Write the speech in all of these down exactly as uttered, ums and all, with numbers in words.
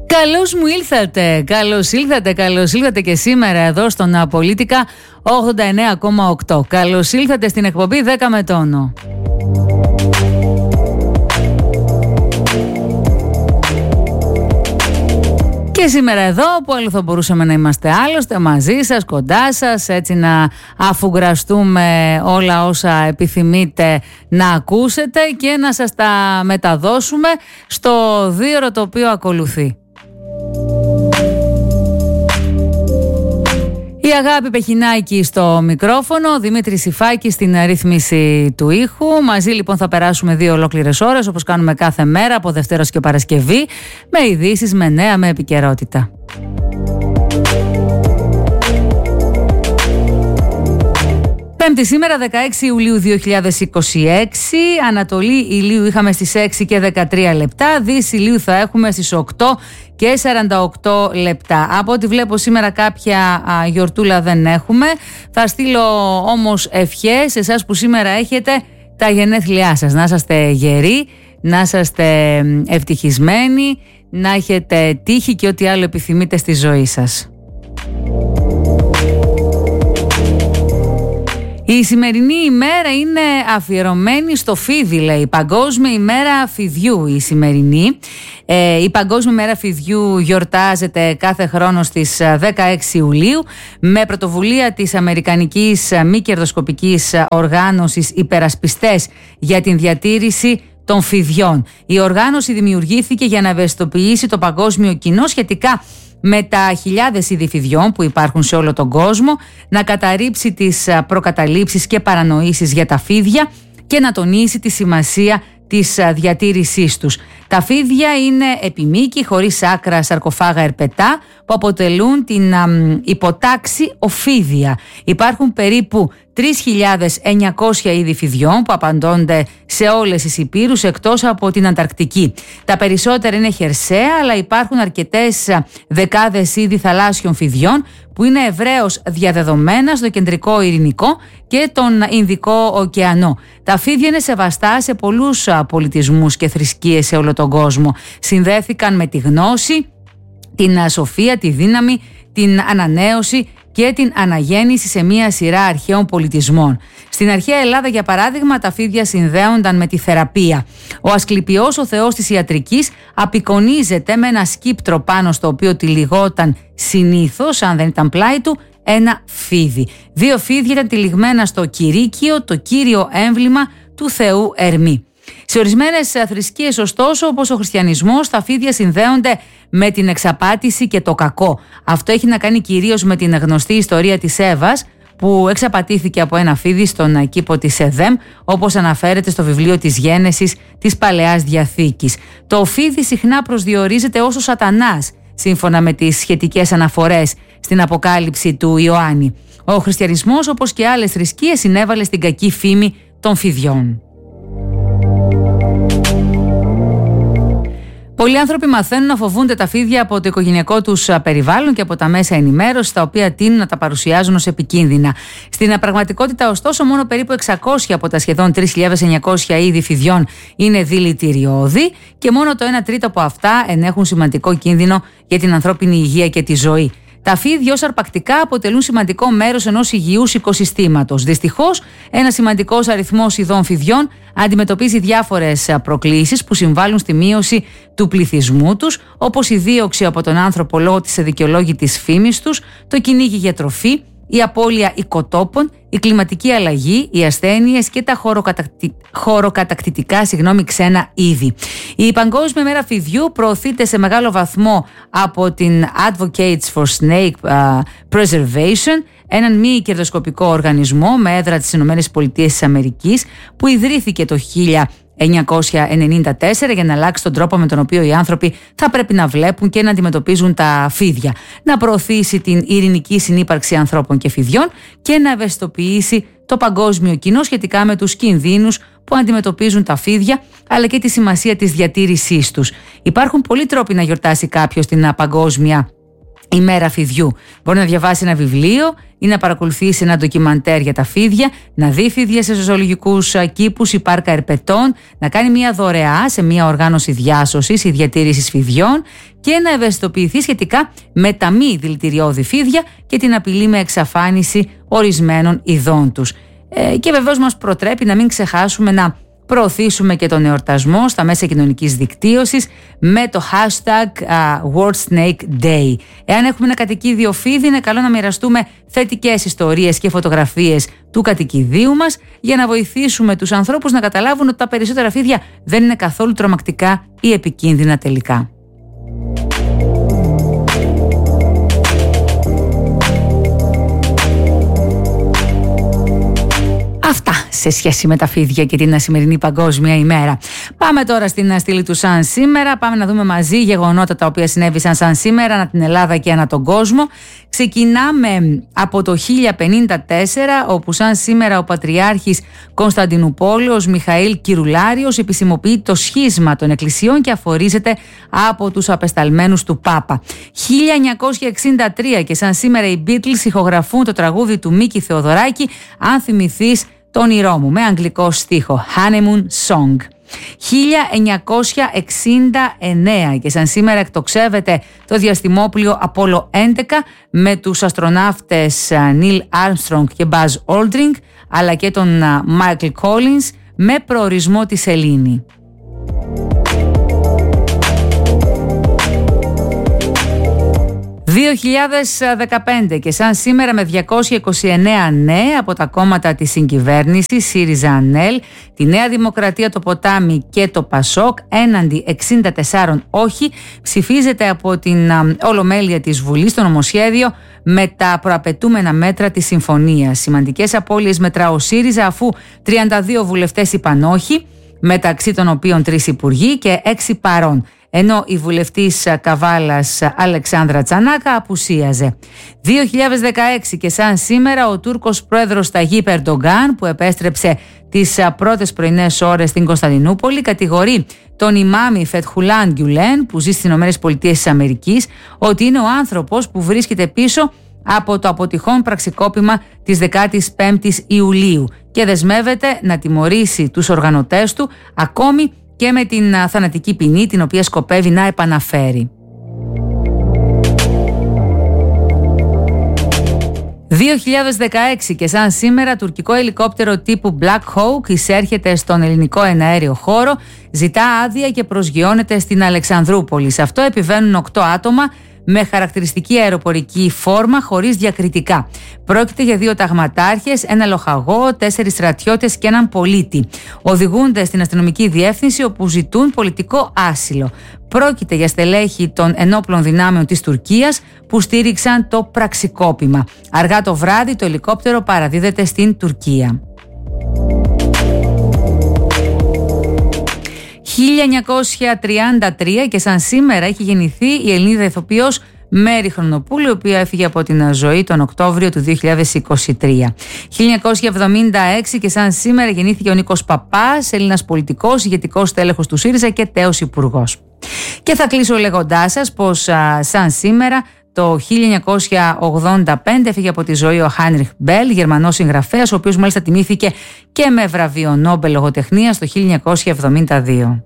Καλώς μου ήλθατε, καλώς ήλθατε, καλώς ήλθατε και σήμερα εδώ στον Πολίτικα ογδόντα εννέα κόμμα οκτώ. Καλώς ήλθατε στην εκπομπή δέκα με τόνο. Και σήμερα εδώ, που άλλο θα μπορούσαμε να είμαστε άλλωστε, μαζί σας, κοντά σας, έτσι να αφουγκραστούμε όλα όσα επιθυμείτε να ακούσετε και να σας τα μεταδώσουμε στο δίωρο το οποίο ακολουθεί. Η Αγάπη Πεχινάκη στο μικρόφωνο, ο Δημήτρης Σιφάκης στην ρύθμιση του ήχου. Μαζί λοιπόν θα περάσουμε δύο ολόκληρες ώρες, όπως κάνουμε κάθε μέρα από Δευτέρα και Παρασκευή, με ειδήσεις, με νέα, με επικαιρότητα. Πέμπτη σήμερα, δεκαέξι Ιουλίου δύο χιλιάδες είκοσι έξι, Ανατολή ηλίου είχαμε στις έξι και δεκατρία λεπτά, Δύση ηλίου θα έχουμε στις οκτώ και σαράντα οκτώ λεπτά. Από ό,τι βλέπω σήμερα κάποια α, γιορτούλα δεν έχουμε. Θα στείλω όμως ευχές σε εσάς που σήμερα έχετε τα γενέθλιά σας. Να είσαστε γεροί, να είσαστε ευτυχισμένοι, να έχετε τύχη και ό,τι άλλο επιθυμείτε στη ζωή σας. Η σημερινή ημέρα είναι αφιερωμένη στο φίδι, λέει, Παγκόσμια ημέρα φιδιού η σημερινή. Ε, η Παγκόσμια ημέρα φιδιού γιορτάζεται κάθε χρόνο στις δεκαέξι Ιουλίου με πρωτοβουλία της Αμερικανικής μη κερδοσκοπικής οργάνωσης Υπερασπιστές για την διατήρηση των φιδιών. Η οργάνωση δημιουργήθηκε για να ευαισθητοποιήσει το παγκόσμιο κοινό σχετικά με τα χιλιάδες είδη φιδιών που υπάρχουν σε όλο τον κόσμο, να καταρρύψει τις προκαταλήψεις και παρανοήσεις για τα φίδια και να τονίσει τη σημασία της διατήρησής τους. Τα φίδια είναι επιμήκη, χωρίς άκρα, σαρκοφάγα ερπετά που αποτελούν την α, υποτάξη οφίδια. Υπάρχουν περίπου τρεις χιλιάδες εννιακόσια είδη φιδιών που απαντώνται σε όλες τις υπήρους εκτός από την Ανταρκτική. Τα περισσότερα είναι χερσαία, αλλά υπάρχουν αρκετές δεκάδες είδη θαλάσσιων φιδιών που είναι ευρέως διαδεδομένα στο κεντρικό ειρηνικό και τον Ινδικό ωκεανό. Τα φίδια είναι σεβαστά σε πολλούς πολιτισμούς και θρησκείες σε όλο τον κόσμο. Συνδέθηκαν με τη γνώση, την σοφία, τη δύναμη, την ανανέωση και την αναγέννηση σε μία σειρά αρχαίων πολιτισμών. Στην αρχαία Ελλάδα, για παράδειγμα, τα φίδια συνδέονταν με τη θεραπεία. Ο Ασκληπιός, ο θεός της ιατρικής, απεικονίζεται με ένα σκύπτρο πάνω στο οποίο τυλιγόταν συνήθως, αν δεν ήταν πλάι του, ένα φίδι. Δύο φίδια ήταν τυλιγμένα στο Κυρίκιο, το κύριο έμβλημα του θεού Ερμή. Σε ορισμένες θρησκείες, ωστόσο, όπως ο χριστιανισμός, τα φίδια συνδέονται με την εξαπάτηση και το κακό. Αυτό έχει να κάνει κυρίως με την γνωστή ιστορία της Εύας, που εξαπατήθηκε από ένα φίδι στον κήπο της Εδέμ, όπως αναφέρεται στο βιβλίο της Γένεσης της Παλαιάς Διαθήκης. Το φίδι συχνά προσδιορίζεται ως ο Σατανάς, σύμφωνα με τις σχετικές αναφορές στην Αποκάλυψη του Ιωάννη. Ο χριστιανισμός, όπως και άλλες θρησκείες, συνέβαλε στην κακή φήμη των φιδιών. Πολλοί άνθρωποι μαθαίνουν να φοβούνται τα φίδια από το οικογενειακό τους περιβάλλον και από τα μέσα ενημέρωσης, τα οποία τείνουν να τα παρουσιάζουν ως επικίνδυνα. Στην πραγματικότητα, ωστόσο, μόνο περίπου εξακόσια από τα σχεδόν τρεις χιλιάδες εννιακόσια είδη φιδιών είναι δηλητηριώδη και μόνο το ένα τρίτο από αυτά ενέχουν σημαντικό κίνδυνο για την ανθρώπινη υγεία και τη ζωή. Τα φίδια ως αρπακτικά αποτελούν σημαντικό μέρος ενός υγιούς οικοσυστήματος. Δυστυχώς, ένας σημαντικός αριθμός ειδών φιδιών αντιμετωπίζει διάφορες προκλήσεις που συμβάλλουν στη μείωση του πληθυσμού τους, όπως η δίωξη από τον άνθρωπο λόγω της αδικαιολόγητης φήμης τους, το κυνήγι για τροφή, η απώλεια οικοτόπων, η κλιματική αλλαγή, οι ασθένειες και τα χωροκατακτι... χωροκατακτητικά συγγνώμη, ξένα είδη. Η Παγκόσμια Μέρα Φιδιού προωθείται σε μεγάλο βαθμό από την Advocates for Snake uh, Preservation, έναν μη κερδοσκοπικό οργανισμό με έδρα τις Ηνωμένες Πολιτείες της Αμερικής, που ιδρύθηκε το χίλια εννιακόσια ενενήντα τέσσερα για να αλλάξει τον τρόπο με τον οποίο οι άνθρωποι θα πρέπει να βλέπουν και να αντιμετωπίζουν τα φίδια, να προωθήσει την ειρηνική συνύπαρξη ανθρώπων και φιδιών και να ευαισθητοποιήσει το παγκόσμιο κοινό σχετικά με τους κινδύνους που αντιμετωπίζουν τα φίδια, αλλά και τη σημασία της διατήρησής τους. Υπάρχουν πολλοί τρόποι να γιορτάσει κάποιος την Παγκόσμια ημέρα φιδιού. Μπορεί να διαβάσει ένα βιβλίο ή να παρακολουθήσει ένα ντοκιμαντέρ για τα φίδια, να δει φίδια σε ζωολογικούς κήπους ή πάρκα ερπετών, να κάνει μια δωρεά σε μια οργάνωση διάσωσης ή διατήρησης φιδιών και να ευαισθητοποιηθεί σχετικά με τα μη δηλητηριώδη φίδια και την απειλή με εξαφάνιση ορισμένων ειδών τους. Ε, και βεβαίως μας προτρέπει να μην ξεχάσουμε να προωθήσουμε και τον εορτασμό στα μέσα κοινωνικής δικτύωσης με το hashtag uh, World Snake Day. Εάν έχουμε ένα κατοικίδιο φίδι, είναι καλό να μοιραστούμε θετικές ιστορίες και φωτογραφίες του κατοικιδίου μας για να βοηθήσουμε τους ανθρώπους να καταλάβουν ότι τα περισσότερα φίδια δεν είναι καθόλου τρομακτικά ή επικίνδυνα τελικά. Αυτά σε σχέση με τα φίδια και την σημερινή Παγκόσμια ημέρα. Πάμε τώρα στην στήλη του σαν σήμερα. Πάμε να δούμε μαζί γεγονότα τα οποία συνέβησαν σαν σήμερα ανά την Ελλάδα και ανά τον κόσμο. Ξεκινάμε από το χίλια πενήντα τέσσερα, όπου σαν σήμερα ο Πατριάρχης Κωνσταντινουπόλεως Μιχαήλ Κυρουλάριος επισημοποιεί το σχίσμα των εκκλησιών και αφορίζεται από τους απεσταλμένους του Πάπα. χίλια εννιακόσια εξήντα τρία και σαν σήμερα οι Beatles ηχογραφούν το τραγούδι του Μίκη Θεοδωράκη «Αν θυμηθείς το όνειρό μου» με αγγλικό στίχο Honeymoon Song. χίλια εννιακόσια εξήντα εννέα και σαν σήμερα εκτοξεύεται το διαστημόπλοιο Απόλλω έντεκα με τους αστροναύτες Νίλ Άρμστρονγκ και Μπάζ Όλντρινγκ αλλά και τον Μάικλ Κόλινς με προορισμό τη Σελήνη. δύο χιλιάδες δεκαπέντε και σαν σήμερα με διακόσια είκοσι εννέα ναι από τα κόμματα της συγκυβέρνησης ΣΥΡΙΖΑ-ΑΝΕΛ, τη Νέα Δημοκρατία, το Ποτάμι και το ΠΑΣΟΚ έναντι εξήντα τέσσερα όχι ψηφίζεται από την Ολομέλεια της Βουλής το νομοσχέδιο με τα προαπαιτούμενα μέτρα της συμφωνίας. Σημαντικές απώλειες μετρά ο ΣΥΡΙΖΑ αφού τριάντα δύο βουλευτές είπαν όχι, μεταξύ των οποίων τρεις υπουργοί και έξι παρών, ενώ η βουλευτής Καβάλας Αλεξάνδρα Τσανάκα απουσίαζε. δύο χιλιάδες δεκαέξι και σαν σήμερα ο Τούρκος πρόεδρος Ταγίπ Ερντογκάν, που επέστρεψε τις πρώτες πρωινές ώρες στην Κωνσταντινούπολη, κατηγορεί τον ημάμι Φετχουλάν Γκιουλέν, που ζει στις ΗΠΑ, ότι είναι ο άνθρωπος που βρίσκεται πίσω από το αποτυχόν πραξικόπημα της δεκάτης πέμπτης Ιουλίου και δεσμεύεται να τιμωρήσει τους οργανωτές του ακόμη και με την θανατική ποινή την οποία σκοπεύει να επαναφέρει. δύο χιλιάδες δεκαέξι και σαν σήμερα τουρκικό ελικόπτερο τύπου Black Hawk εισέρχεται στον ελληνικό εναέριο χώρο, ζητά άδεια και προσγειώνεται στην Αλεξανδρούπολη. Σε αυτό επιβαίνουν οκτώ άτομα με χαρακτηριστική αεροπορική φόρμα χωρίς διακριτικά. Πρόκειται για δύο ταγματάρχες, ένα λοχαγό, τέσσερις στρατιώτες και έναν πολίτη. Οδηγούνται στην αστυνομική διεύθυνση όπου ζητούν πολιτικό άσυλο. Πρόκειται για στελέχη των ενόπλων δυνάμεων της Τουρκίας που στήριξαν το πραξικόπημα. Αργά το βράδυ το ελικόπτερο παραδίδεται στην Τουρκία. χίλια εννιακόσια τριάντα τρία και σαν σήμερα έχει γεννηθεί η Ελληνίδα ηθοποιός Μέρη Χρονοπούλου, η οποία έφυγε από την ζωή τον Οκτώβριο του δύο χιλιάδες είκοσι τρία. χίλια εννιακόσια εβδομήντα έξι και σαν σήμερα γεννήθηκε ο Νίκος Παπάς, Έλληνας πολιτικός, ηγετικός τέλεχος του ΣΥΡΙΖΑ και τέος υπουργός. Και θα κλείσω λέγοντάς σας πως α, σαν σήμερα το χίλια εννιακόσια ογδόντα πέντε έφυγε από τη ζωή ο Χάινριχ Μπέλ, Γερμανός συγγραφέας, ο οποίος μάλιστα τιμήθηκε και με βραβείο Νόμπελ λογοτεχνίας το χίλια εννιακόσια εβδομήντα δύο.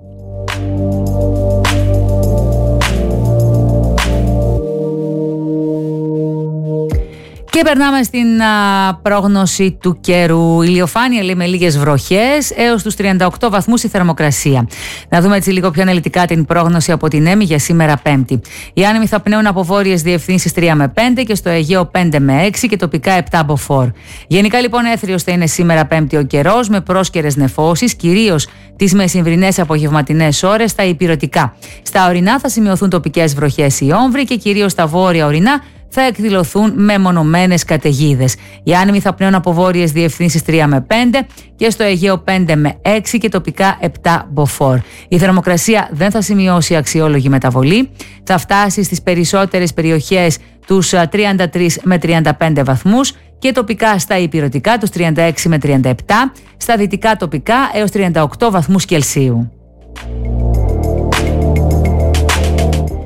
Και περνάμε στην α, πρόγνωση του καιρού. Ηλιοφάνεια λέει με λίγες βροχές έως τους τριάντα οκτώ βαθμούς η θερμοκρασία. Να δούμε έτσι λίγο πιο αναλυτικά την πρόγνωση από την ΕΜΗ για σήμερα Πέμπτη. Οι άνεμοι θα πνέουν από βόρειες διευθύνσεις τρία με πέντε και στο Αιγαίο πέντε με έξι και τοπικά επτά μποφόρ. Γενικά λοιπόν έθριος θα είναι σήμερα Πέμπτη ο καιρός με πρόσκαιρες νεφώσεις, κυρίως τις μεσημβρινές απογευματινές ώρες στα ηπειρωτικά. Στα ορεινά θα σημειωθούν τοπικές βροχές ή όμβροι και κυρίως στα βόρεια ορεινά θα εκδηλωθούν μεμονωμένες καταιγίδες. Οι άνεμοι θα πνέουν από βόρειες διευθύνσεις τρία με πέντε και στο Αιγαίο πέντε με έξι και τοπικά επτά μποφόρ. Η θερμοκρασία δεν θα σημειώσει αξιόλογη μεταβολή. Θα φτάσει στις περισσότερες περιοχές τους τριάντα τρεις με τριάντα πέντε βαθμούς και τοπικά στα ηπειρωτικά τους τριάντα έξι με τριάντα επτά, στα δυτικά τοπικά έως τριάντα οκτώ βαθμούς Κελσίου.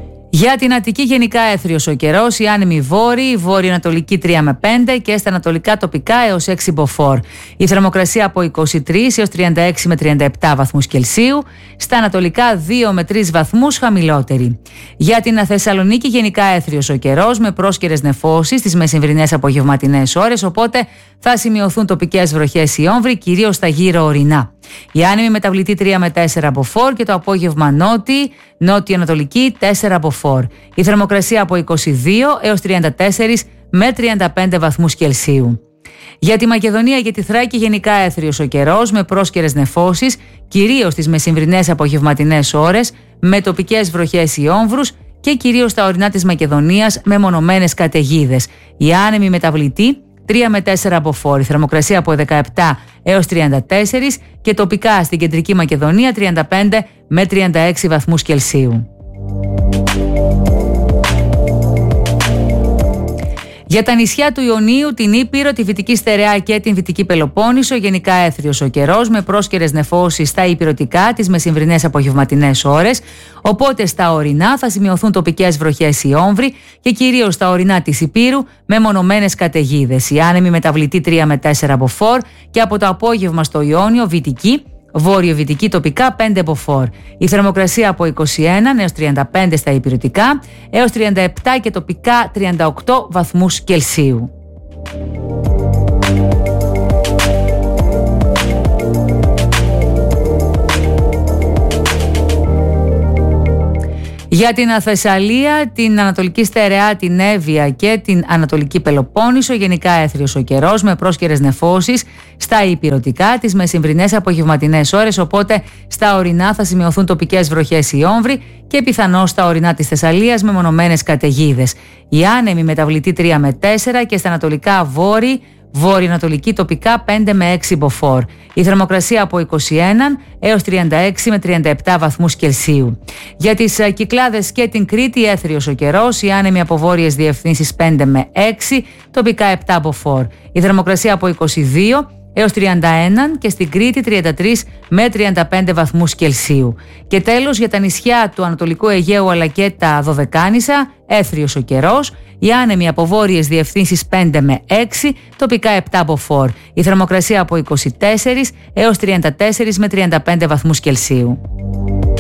Για την Αττική γενικά έθριος ο καιρός, η άνεμη βόρειη, βόρειο-ανατολική τρία με πέντε και στα ανατολικά τοπικά έως έξι μποφόρ. Η θερμοκρασία από είκοσι τρεις έως τριάντα έξι με τριάντα επτά βαθμούς Κελσίου, στα ανατολικά δύο με τρεις βαθμούς χαμηλότερη. Για την Θεσσαλονίκη γενικά έθριος ο καιρός με πρόσκαιρες νεφώσεις στις μεσημβρινές απογευματινές ώρες, οπότε θα σημειωθούν τοπικές βροχές ή όμβροι, κυρίως στα γύρω ορεινά. Η άνεμη μεταβλητή τρία με τέσσερα μποφόρ και το απόγευμα νότι, νότιο-ανατολική τέσσερα μποφόρ. Η θερμοκρασία από είκοσι δύο έως τριάντα τέσσερα με τριάντα πέντε βαθμούς Κελσίου. Για τη Μακεδονία και τη Θράκη γενικά έθριος ο καιρός με πρόσκαιρες νεφώσεις, κυρίως στις μεσημβρινές απογευματινές ώρες, με τοπικές βροχές ή όμβρους και κυρίως στα ορεινά της Μακεδονίας με μονομένες καταιγίδες. Η άνεμη μεταβλητή τρία με τέσσερα μποφόρ, η θερμοκρασία από δεκαεπτά έως τριάντα τέσσερα και τοπικά στην κεντρική Μακεδονία τριάντα πέντε με τριάντα έξι βαθμούς Κελσίου. Για τα νησιά του Ιωνίου, την Ήπειρο, τη Βυτική Στερεά και την Βυτική Πελοπόννησο, γενικά έθριος ο καιρός με πρόσκαιρες νεφώσεις στα υπηρετικά τις μεσημβρινές απογευματινές ώρες, οπότε στα ορεινά θα σημειωθούν τοπικές βροχές ή όμβροι και κυρίως στα ορεινά της Ηπείρου με μονομένες καταιγίδες. Η άνεμη μεταβλητή τρία με τέσσερα μποφόρ και από το απόγευμα στο Ιόνιο Βυτική, βόρειο-βυτική τοπικά πέντε μποφόρ. Η θερμοκρασία από είκοσι ένα έως τριάντα πέντε στα υπηρετικά έως τριάντα επτά και τοπικά τριάντα οκτώ βαθμούς Κελσίου. Για την Θεσσαλία, την Ανατολική Στερεά, την Εύβοια και την Ανατολική Πελοπόννησο, γενικά έθριος ο καιρός με πρόσκαιρες νεφώσεις στα υπηρετικά τις μεσημβρινές απογευματινές ώρες, οπότε στα ορεινά θα σημειωθούν τοπικές βροχές ή όμβροι και πιθανώς στα ορεινά της Θεσσαλίας με μονομένες καταιγίδες. Η άνεμη μεταβλητή τρία με τέσσερα και στα ανατολικά βόρειοι, βόρειο-ανατολική τοπικά πέντε με έξι μποφόρ. Η θερμοκρασία από είκοσι ένα έως τριάντα έξι με τριάντα επτά βαθμούς Κελσίου. Για τις Κυκλάδες και την Κρήτη έθριος ο καιρός, η άνεμη από βόρειες διευθύνσεις πέντε με έξι, τοπικά επτά μποφόρ. Η θερμοκρασία από είκοσι δύο έως τριάντα ένα και στην Κρήτη τριάντα τρία με τριάντα πέντε βαθμούς Κελσίου. Και τέλος για τα νησιά του Ανατολικού Αιγαίου αλλά και τα Δωδεκάνησα έθριος ο καιρός, η άνεμη από βόρειες διευθύνσεις πέντε με έξι, τοπικά επτά μποφόρ. Η θερμοκρασία από είκοσι τέσσερα έως τριάντα τέσσερα με τριάντα πέντε βαθμούς Κελσίου.